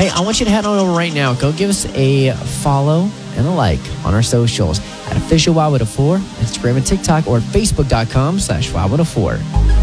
Hey, I want you to head on over right now. Go give us a follow and a like on our socials at Official Wild 4, Instagram and TikTok, or Facebook.com/Wild 4.